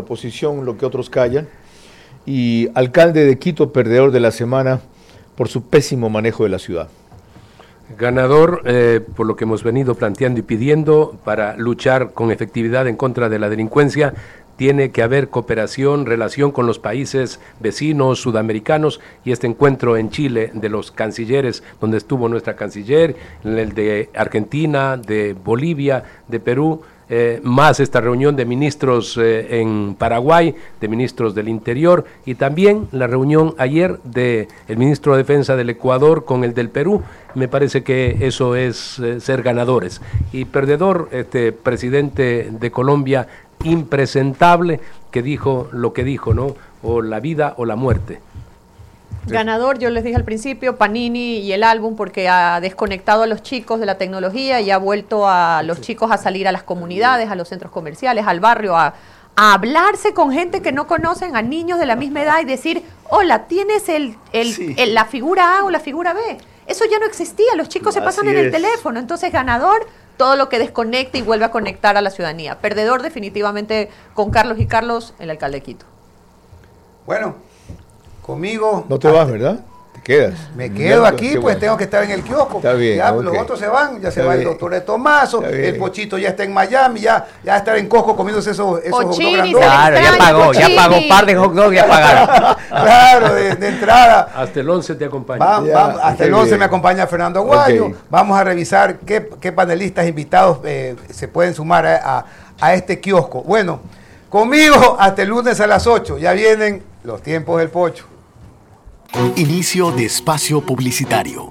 oposición lo que otros callan. Y alcalde de Quito, perdedor de la semana por su pésimo manejo de la ciudad. Ganador, por lo que hemos venido planteando y pidiendo para luchar con efectividad en contra de la delincuencia, tiene que haber cooperación, relación con los países vecinos sudamericanos, y este encuentro en Chile de los cancilleres, donde estuvo nuestra canciller, el de Argentina, de Bolivia, de Perú, más esta reunión de ministros en Paraguay, de ministros del Interior, y también la reunión ayer del ministro de Defensa del Ecuador con el del Perú. Me parece que eso es ser ganadores. Y perdedor, presidente de Colombia, impresentable, que dijo lo que dijo, ¿no? O la vida o la muerte. Ganador, yo les dije al principio, Panini y el álbum, porque ha desconectado a los chicos de la tecnología y ha vuelto a los chicos a salir a las comunidades, a los centros comerciales, al barrio, a hablarse con gente que no conocen, a niños de la misma edad, y decir, hola, ¿tienes la figura A o la figura B? Eso ya no existía, los chicos se pasan en el teléfono. Entonces, ganador, todo lo que desconecta y vuelve a conectar a la ciudadanía. Perdedor, definitivamente, con Carlos y Carlos, el alcalde de Quito. Bueno, conmigo... No te vas, ¿verdad? Te quedas. Me quedo aquí, pues bueno. Tengo que estar en el kiosco. Está bien, ya, okay. Los otros se van, ya se va el doctor de Tomaso, el Pochito ya está en Miami, ya estar en Costco comiéndose esos hot dogs grandotes. Claro, ya pagó un par de hot dogs, ya pagaron. Claro, de entrada. Hasta el 11 te acompaña. Hasta el 11 me acompaña Fernando Aguayo. Okay. Vamos a revisar qué panelistas invitados se pueden sumar a este kiosco. Bueno, conmigo hasta el lunes a las 8. Ya vienen los tiempos del Pocho. Inicio de espacio publicitario.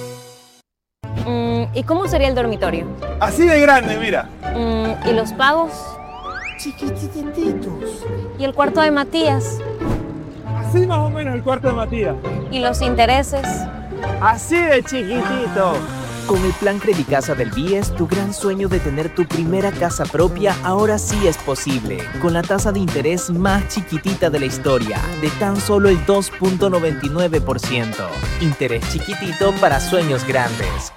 ¿Y cómo sería el dormitorio? Así de grande, mira. ¿Y los pagos? Chiquitititos. ¿Y el cuarto de Matías? Así más o menos el cuarto de Matías. ¿Y los intereses? Así de chiquitito. Con el plan Credicasa del BIES, tu gran sueño de tener tu primera casa propia ahora sí es posible. Con la tasa de interés más chiquitita de la historia, de tan solo el 2.99%. Interés chiquitito para sueños grandes.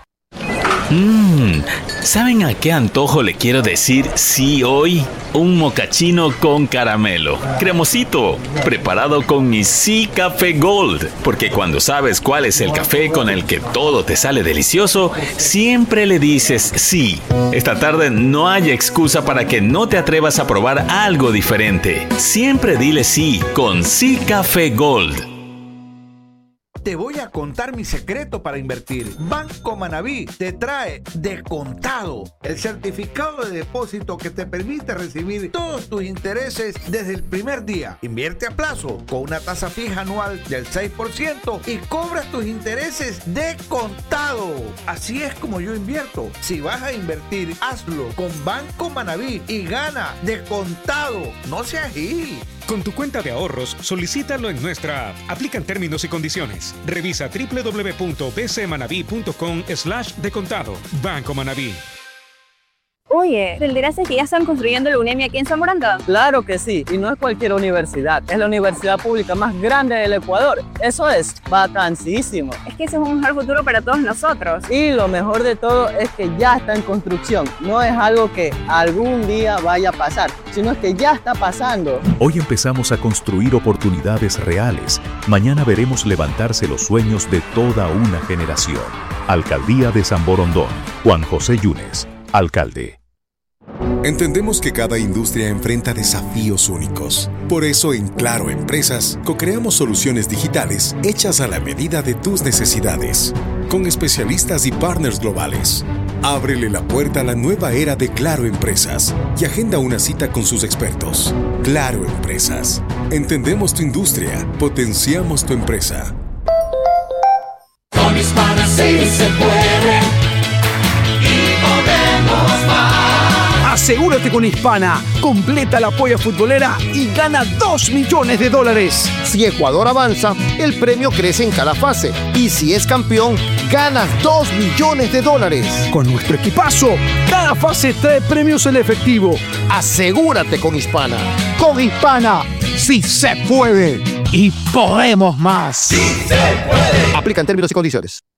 ¿Saben a qué antojo le quiero decir sí hoy? Un mocachino con caramelo, cremosito, preparado con mi Sí Café Gold. Porque cuando sabes cuál es el café con el que todo te sale delicioso, siempre le dices sí. Esta tarde no hay excusa para que no te atrevas a probar algo diferente. Siempre dile sí con Sí Café Gold. Te voy a contar mi secreto para invertir. Banco Manaví te trae Descontado, el certificado de depósito que te permite recibir todos tus intereses desde el primer día. Invierte a plazo con una tasa fija anual del 6% y cobras tus intereses descontado. Así es como yo invierto. Si vas a invertir, hazlo con Banco Manaví y gana Descontado. No seas gil. Con tu cuenta de ahorros, solicítalo en nuestra app. Aplican términos y condiciones. Revisa www.bcmanaví.com/decontado. Banco Manaví. Oye, ¿te enteraste que ya están construyendo la UNEMI aquí en San Borondón? Claro que sí, y no es cualquier universidad, es la universidad pública más grande del Ecuador. Eso es vacancísimo. Es que ese es un mejor futuro para todos nosotros. Y lo mejor de todo es que ya está en construcción. No es algo que algún día vaya a pasar, sino que ya está pasando. Hoy empezamos a construir oportunidades reales. Mañana veremos levantarse los sueños de toda una generación. Alcaldía de San Borondón. Juan José Yunes, alcalde. Entendemos que cada industria enfrenta desafíos únicos. Por eso en Claro Empresas co-creamos soluciones digitales hechas a la medida de tus necesidades, con especialistas y partners globales. Ábrele la puerta a la nueva era de Claro Empresas y agenda una cita con sus expertos. Claro Empresas. Entendemos tu industria, potenciamos tu empresa. Con Hispana sí se puede y podemos más. Asegúrate con Hispana, completa la polla futbolera y gana $2 millones. Si Ecuador avanza, el premio crece en cada fase. Y si es campeón, ganas $2 millones. Con nuestro equipazo, cada fase trae premios en efectivo. Asegúrate con Hispana. Con Hispana, sí se puede. Y podemos más. ¡Sí se puede! Aplican términos y condiciones.